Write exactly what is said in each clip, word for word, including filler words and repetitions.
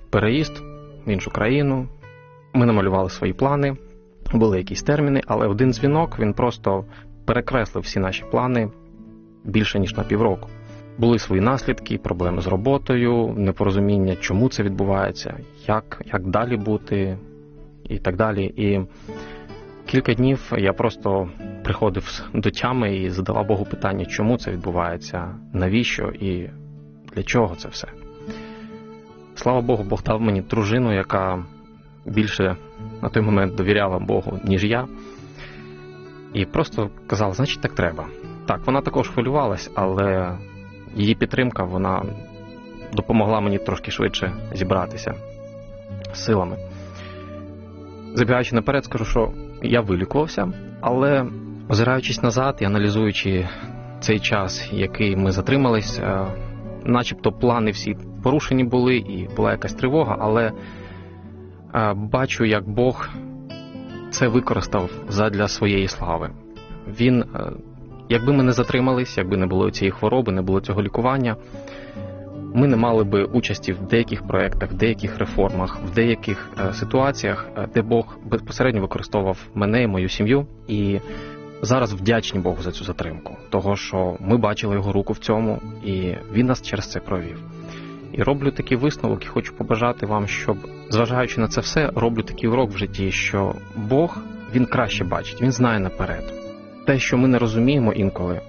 переїзд в іншу країну, ми намалювали свої плани, були якісь терміни, але один дзвінок, він просто перекреслив всі наші плани більше, ніж на півроку. Були свої наслідки, проблеми з роботою, непорозуміння, чому це відбувається, як, як далі бути і так далі. І кілька днів я просто приходив до тями і задавав Богу питання, чому це відбувається, навіщо і для чого це все. Слава Богу, Бог дав мені дружину, яка більше на той момент довіряла Богу, ніж я. І просто казала, значить так треба. Так, вона також хвилювалась, але її підтримка, вона допомогла мені трошки швидше зібратися з силами. Забігаючи наперед, скажу, що я вилікувався, але озираючись назад і аналізуючи цей час, який ми затримались, начебто плани всі порушені були і була якась тривога, але бачу, як Бог це використав задля своєї слави. Він, якби ми не затримались, якби не було цієї хвороби, не було цього лікування, ми не мали би участі в деяких проєктах, в деяких реформах, в деяких ситуаціях, де Бог безпосередньо використовував мене і мою сім'ю. І зараз вдячні Богу за цю затримку, того, що ми бачили Його руку в цьому, і Він нас через це провів. І роблю такий висновок, і хочу побажати вам, щоб, зважаючи на це все, роблю такий урок в житті, що Бог, Він краще бачить, Він знає наперед. Те, що ми не розуміємо інколи,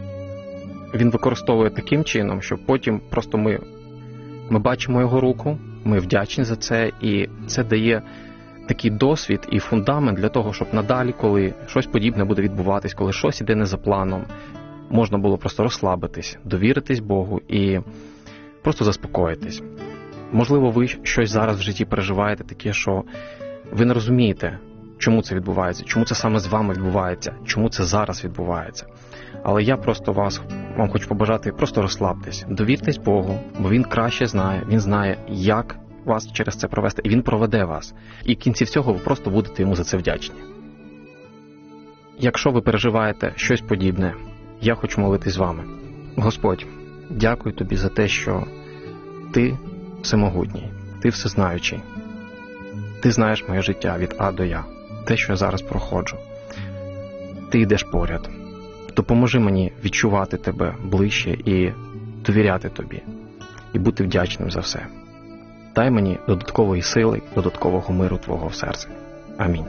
Він використовує таким чином, що потім просто ми, ми бачимо Його руку, ми вдячні за це, і це дає такий досвід і фундамент для того, щоб надалі, коли щось подібне буде відбуватись, коли щось іде не за планом, можна було просто розслабитись, довіритись Богу і просто заспокоїтись. Можливо, ви щось зараз в житті переживаєте таке, що ви не розумієте, чому це відбувається, чому це саме з вами відбувається, чому це зараз відбувається. Але я просто вас, вам хочу побажати, просто розслабтесь, довіртесь Богу, бо Він краще знає, Він знає, як вас через це провести, і Він проведе вас. І в кінці всього ви просто будете Йому за це вдячні. Якщо ви переживаєте щось подібне, я хочу молитись з вами. Господь, дякую Тобі за те, що Ти всемогутній, Ти всезнаючий. Ти знаєш моє життя від А до Я, те, що я зараз проходжу. Ти йдеш поряд. Допоможи мені відчувати Тебе ближче і довіряти Тобі, і бути вдячним за все. Дай мені додаткової сили, додаткового миру Твого в серці. Амінь.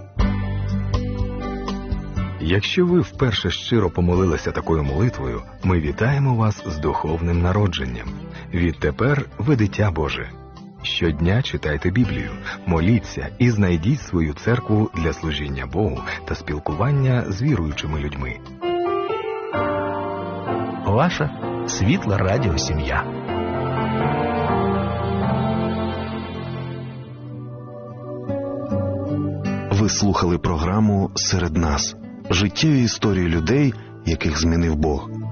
Якщо ви вперше щиро помолилися такою молитвою, ми вітаємо вас з духовним народженням. Відтепер ви дитя Боже. Щодня читайте Біблію, моліться і знайдіть свою церкву для служіння Богу та спілкування з віруючими людьми. Ваша світла радіосім'я. Ви слухали програму «Серед нас» – життєві історії людей, яких змінив Бог.